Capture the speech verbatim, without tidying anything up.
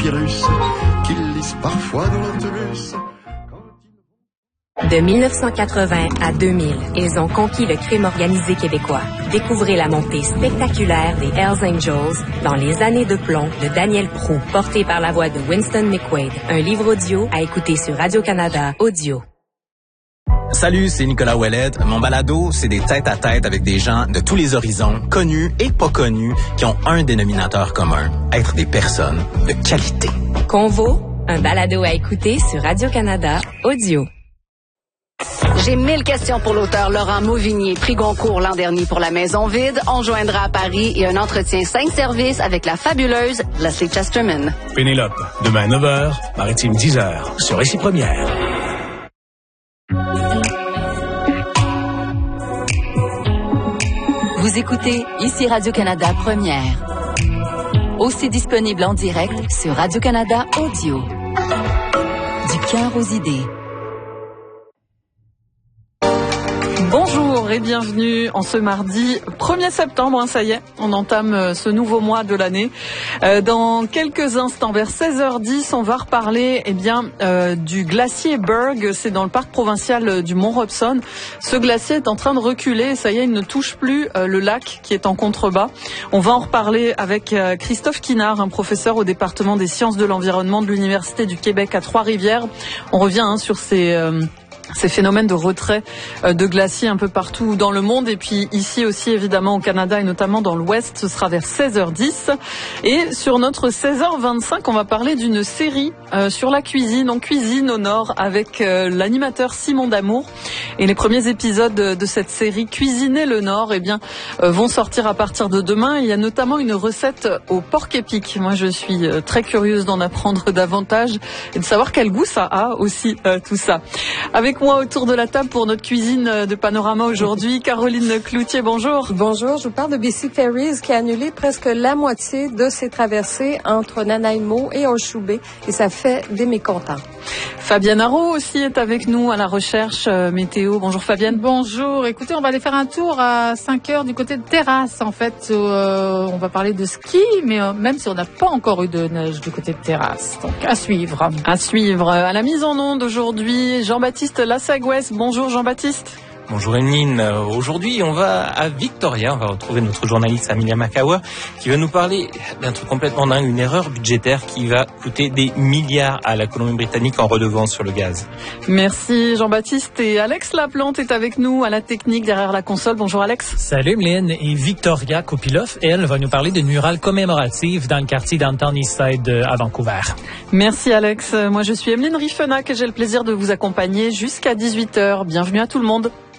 virus qu'ils lisent parfois dans l'autobus. De mille neuf cent quatre-vingts à deux mille, ils ont conquis le crime organisé québécois. Découvrez la montée spectaculaire des Hells Angels dans Les années de plomb de Daniel Proulx, porté par la voix de Winston McQuaid. Un livre audio à écouter sur Radio-Canada Audio. Salut, c'est Nicolas Ouellette. Mon balado, c'est des tête-à-tête avec des gens de tous les horizons, connus et pas connus, qui ont un dénominateur commun, être des personnes de qualité. Convo, un balado à écouter sur Radio-Canada Audio. J'ai mille questions pour l'auteur Laurent Mauvignier, prix Goncourt l'an dernier pour La Maison vide. On joindra à Paris et un entretien cinq services avec la fabuleuse Leslie Chesterman. Pénélope, demain neuf heures, Maritime dix heures, sur Ici Première. Vous écoutez Ici Radio-Canada Première. Aussi disponible en direct sur Radio-Canada Audio. Du cœur aux idées. Bonjour et bienvenue en ce mardi premier septembre, hein, ça y est, on entame ce nouveau mois de l'année. Euh, dans quelques instants, vers seize heures dix, on va reparler eh bien, euh, du glacier Berg, c'est dans le parc provincial du Mont-Robson. Ce glacier est en train de reculer, ça y est, il ne touche plus euh, le lac qui est en contrebas. On va en reparler avec euh, Christophe Kinard, un professeur au département des sciences de l'environnement de l'Université du Québec à Trois-Rivières. On revient hein, sur ces... Euh, ces phénomènes de retrait de glaciers un peu partout dans le monde et puis ici aussi évidemment au Canada et notamment dans l'Ouest, ce sera vers seize heures dix. Et sur notre seize heures vingt-cinq, on va parler d'une série euh, sur la cuisine, on cuisine au Nord avec euh, l'animateur Simon D'Amour. Et les premiers épisodes de cette série Cuisiner le Nord eh bien, euh, vont sortir à partir de demain. Il y a notamment une recette au porc épic. Moi je suis euh, très curieuse d'en apprendre davantage et de savoir quel goût ça a aussi euh, tout ça. Avec moi autour de la table pour notre cuisine de Panorama aujourd'hui, Caroline Cloutier, bonjour. Bonjour, je vous parle de B C Ferries qui a annulé presque la moitié de ses traversées entre Nanaimo et Hochelaga et ça fait des mécontents. Fabienne Haro aussi est avec nous à la recherche euh, météo. Bonjour Fabienne. Bonjour, écoutez, on va aller faire un tour à cinq heures du côté de Terrasse. En fait, euh, on va parler de ski, mais euh, même si on n'a pas encore eu de neige du côté de Terrasse. Donc à suivre. À suivre. À la mise en onde aujourd'hui, Jean-Baptiste Lassagouès. Bonjour Jean-Baptiste. Bonjour Emeline. Aujourd'hui, on va à Victoria. On va retrouver notre journaliste Amelia Macawa qui va nous parler d'un truc complètement dingue, une erreur budgétaire qui va coûter des milliards à la Colombie-Britannique en redevance sur le gaz. Merci Jean-Baptiste. Et Alex Laplante est avec nous à la technique derrière la console. Bonjour Alex. Salut Emeline. Et Victoria Kopiloff, elle, va nous parler d'une murale commémorative dans le quartier Downtown Eastside à Vancouver. Merci Alex. Moi je suis Emeline Riffenac et j'ai le plaisir de vous accompagner jusqu'à dix-huit heures. Bienvenue à tout le monde.